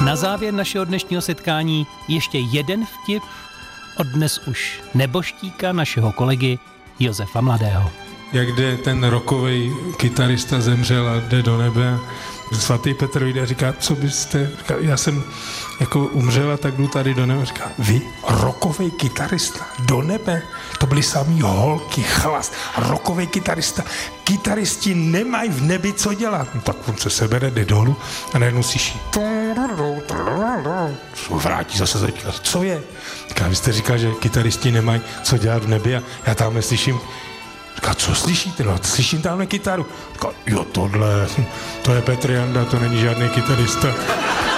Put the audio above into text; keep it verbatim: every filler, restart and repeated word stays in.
Na závěr našeho dnešního setkání ještě jeden vtip od dnes už neboštíka našeho kolegy Josefa Mladého. Jak jde ten rockovej kytarista, zemřel a jde do nebe. Svatý Petr vyjde a říká, co byste, říká, já jsem jako umřel a tak jdu tady do nebe. Říká, vy, rockovej kytarista, do nebe? To byly samý holky, chlast, rockovej kytarista. Kytaristi nemají v nebi co dělat. No, tak on se sebere, jde dolů a najednou slyší. Vrátí zase začíná, co je? Říká, vy jste říkal, že kytaristi nemají co dělat v nebi a já tamhle slyším. Říká, co slyšíte? No, slyším tamhle kytaru. Říká, jo, tohle, to je Petr Janda, to není žádný kytarista.